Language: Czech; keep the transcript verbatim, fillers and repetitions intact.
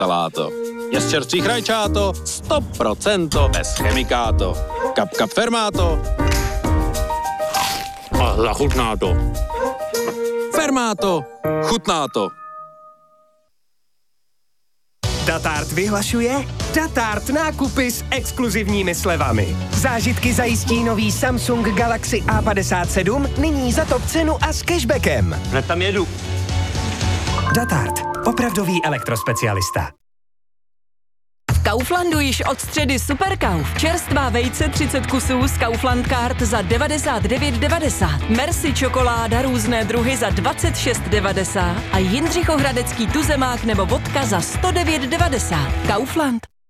saláto. Je z čerstvých rajčáto, sto procent bez chemikáto. Kap kap fermáto. A zachutná to. Fermáto, chutná to. Datart vyhlašuje Datart nákupy s exkluzivními slevami. Zážitky zajistí nový Samsung Galaxy A padesát sedm, nyní za top cenu a s cashbackem. Hned tam jedu. Datart, opravdový elektrospecialista. V Kauflandu již od středy Superkauf. Čerstvá vejce třicet kusů z Kaufland Card za devadesát devět devadesát. Merci čokoláda různé druhy za dvacet šest devadesát a Jindřichohradecký tuzemák nebo vodka za sto devět devadesát. Kaufland.